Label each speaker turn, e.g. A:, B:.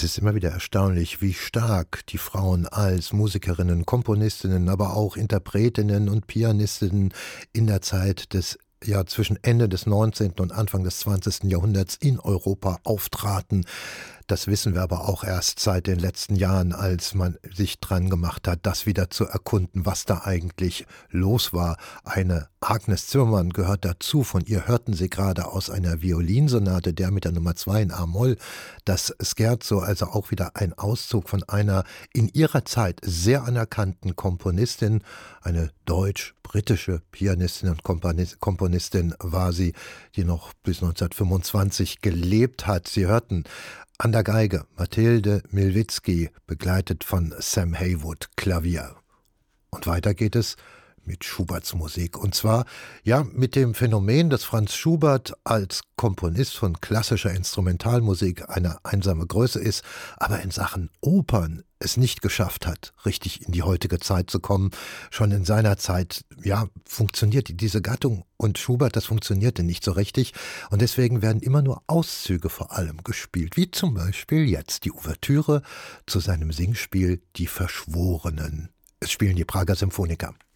A: Es ist immer wieder erstaunlich, wie stark die Frauen als Musikerinnen, Komponistinnen, aber auch Interpretinnen und Pianistinnen in der Zeit des zwischen Ende des 19. und Anfang des 20. Jahrhunderts in Europa auftraten. Das wissen wir aber auch erst seit den letzten Jahren, als man sich dran gemacht hat, das wieder zu erkunden, was da eigentlich los war. Eine Agnes Zimmermann gehört dazu. Von ihr hörten Sie gerade aus einer Violinsonate, der mit der Nummer 2 in A-Moll, das Scherzo, also auch wieder ein Auszug von einer in ihrer Zeit sehr anerkannten Komponistin, eine deutsch-britische Pianistin und Komponistin war sie, die noch bis 1925 gelebt hat. Sie hörten an der Geige Mathilde Milwitzki, begleitet von Sam Haywood, Klavier. Und weiter geht es mit Schuberts Musik. Und zwar, mit dem Phänomen, dass Franz Schubert als Komponist von klassischer Instrumentalmusik eine einsame Größe ist, aber in Sachen Opern es nicht geschafft hat, richtig in die heutige Zeit zu kommen. Schon in seiner Zeit, funktionierte diese Gattung und Schubert, das funktionierte nicht so richtig. Und deswegen werden immer nur Auszüge vor allem gespielt, wie zum Beispiel jetzt die Ouvertüre zu seinem Singspiel Die Verschworenen. Es spielen die Prager Symphoniker.